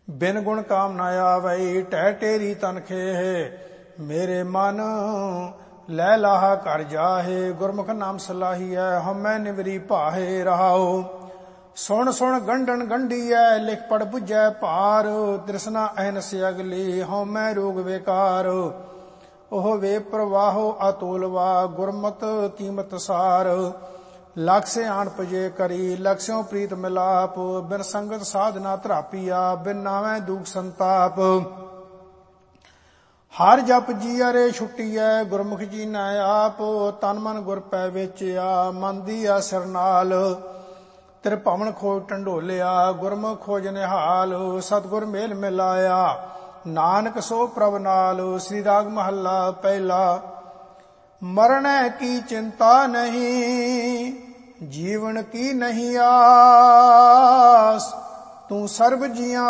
ਬਿਨ ਗੁਣ ਕਾਮ ਨਾ ਆਵਈ, ਟਹਿ ਟੇਰੀ ਤਨ ਖੇਹ। ਮੇਰੇ ਮਨ ਲੈ ਲਾਹਾ ਕਰ ਜਾਹੇ, ਗੁਰਮੁਖ ਨਾਮ ਸਲਾਹੀਐ, ਹਉਮੈ ਨਿਵਰੀ ਭਾਹੇ। ਰਹਾਉ ਸੁਣ ਸੁਣ ਗੰਢਣ ਗੰਢੀਐ, ਲਿਖ ਪੜ ਬੁਝੈ ਭਾਰ। ਤ੍ਰਿਸ਼ਨਾ ਅਹਨਸ ਅਗਲੀ, ਹਉਮੈ ਰੋਗ ਵਿਕਾਰ। ਉਹ ਵੇ ਪ੍ਰਵਾਹੋ ਅਤੁਲਵਾ, ਗੁਰਮਤ ਕੀਮਤ ਸਾਰ। ਲਖ ਸਿਆਣ ਪਜੇ ਕਰੀ, ਲਖ ਸਿਉ ਪ੍ਰੀਤ ਮਿਲਾਪ। ਬਿਨ ਸੰਗਤ ਸਾਧਨਾ ਧਰਾਪੀਆ, ਬਿਨ ਨਾਵੈ ਦੁਖ ਸੰਤਾਪ। ਹਰ ਜਪ ਜੀ ਅਰੇ ਛੁੱਟੀਐ, ਗੁਰਮੁਖ ਜੀ ਨੈ ਆਪ। ਤਨ ਮਨ ਗੁਰ ਪੈ ਵੇਚਿਆ, ਮਨ ਦੀਆ ਸਰਨਾਲ। ਤ੍ਰਿਭਵਨ ਖੋਜ ਢੰਡੋਲਿਆ, ਗੁਰਮੁਖ ਖੋਜ ਨਿਹਾਲ। ਸਤਿਗੁਰ ਮੇਲ ਮਿਲਾਇਆ, ਨਾਨਕ ਸੋ ਪ੍ਰਭ ਨਾਲ। ਸ੍ਰੀ ਰਾਗ ਮਹੱਲਾ ਪਹਿਲਾ। ਮਰਣੈ ਕੀ ਚਿੰਤਾ ਨਹੀਂ, ਜੀਵਨ ਕੀ ਨਹੀਂ ਆਸ। ਤੂੰ ਸਰਬ ਜੀਆਂ